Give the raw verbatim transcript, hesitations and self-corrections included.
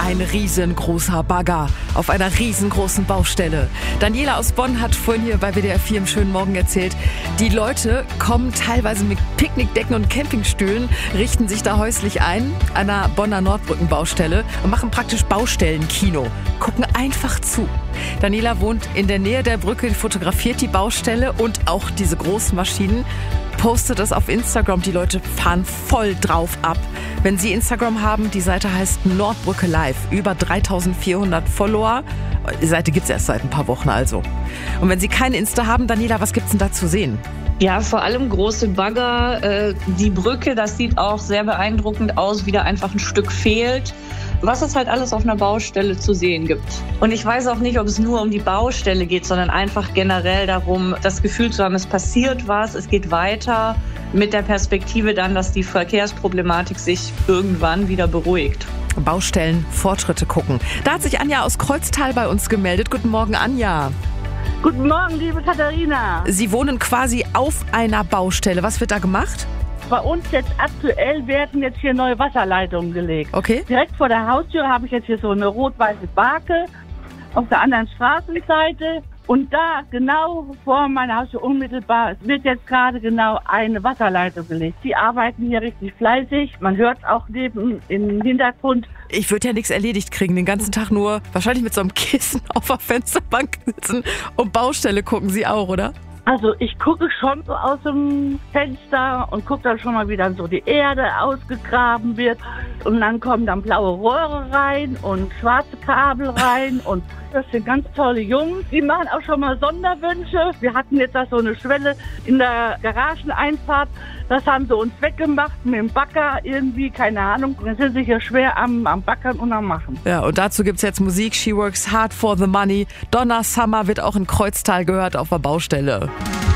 Ein riesengroßer Bagger auf einer riesengroßen Baustelle. Daniela aus Bonn hat vorhin hier bei W D R vier im schönen Morgen erzählt, die Leute kommen teilweise mit Picknickdecken und Campingstühlen, richten sich da häuslich ein an einer Bonner Nordbrückenbaustelle und machen praktisch Baustellenkino. Gucken einfach zu. Daniela wohnt in der Nähe der Brücke, fotografiert die Baustelle und auch diese großen Maschinen, postet das auf Instagram. Die Leute fahren voll drauf ab. Wenn Sie Instagram haben, die Seite heißt Nordbrücke Live. Über dreitausendvierhundert Follower. Die Seite gibt es erst seit ein paar Wochen also. Und wenn Sie kein Insta haben, Daniela, was gibt's denn da zu sehen? Ja, vor allem große Bagger. Äh, die Brücke, das sieht auch sehr beeindruckend aus, wie da einfach ein Stück fehlt. Was es halt alles auf einer Baustelle zu sehen gibt. Und ich weiß auch nicht, ob es nur um die Baustelle geht, sondern einfach generell darum, das Gefühl zu haben, es passiert was, es geht weiter, mit der Perspektive dann, dass die Verkehrsproblematik sich irgendwann wieder beruhigt. Baustellen, Fortschritte gucken. Da hat sich Anja aus Kreuztal bei uns gemeldet. Guten Morgen, Anja. Guten Morgen, liebe Katharina. Sie wohnen quasi auf einer Baustelle. Was wird da gemacht? Bei uns jetzt aktuell werden jetzt hier neue Wasserleitungen gelegt. Okay. Direkt vor der Haustür habe ich jetzt hier so eine rot-weiße Barke auf der anderen Straßenseite. Und da, genau vor meiner Haustür unmittelbar, wird jetzt gerade genau eine Wasserleitung gelegt. Die arbeiten hier richtig fleißig. Man hört auch neben im Hintergrund. Ich würde ja nichts erledigt kriegen, den ganzen Tag nur wahrscheinlich mit so einem Kissen auf der Fensterbank sitzen und Baustelle gucken Sie auch, oder? Also ich gucke schon so aus dem Fenster und gucke dann schon mal, wie dann so die Erde ausgegraben wird. Und dann kommen dann blaue Rohre rein und schwarze Kabel rein. Und das sind ganz tolle Jungs. Die machen auch schon mal Sonderwünsche. Wir hatten jetzt da so eine Schwelle in der Garageneinfahrt. Das haben sie uns weggemacht mit dem Bagger irgendwie, keine Ahnung. Dann sind sie hier schwer am, am Backern und am Machen. Ja, und dazu gibt's jetzt Musik. She works hard for the money. Donna Summer wird auch in Kreuztal gehört auf der Baustelle.